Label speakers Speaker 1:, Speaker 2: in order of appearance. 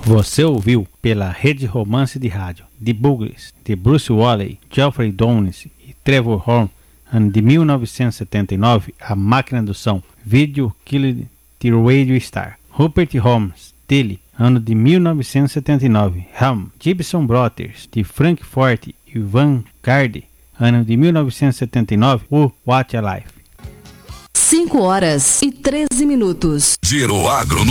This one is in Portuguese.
Speaker 1: Você ouviu pela Rede Romance de Rádio The Buggles, de Bruce Woolley, Geoffrey Downes e Trevor Horn, ano de 1979, A Máquina do Som, Video Killed the Radio Star. Rupert Holmes, dele, ano de 1979, Ham, Gibson Brothers, de Frank Forte e Van Garde, ano de 1979, o What a Life.
Speaker 2: 5 horas e 13 minutos.
Speaker 3: Giro Agro no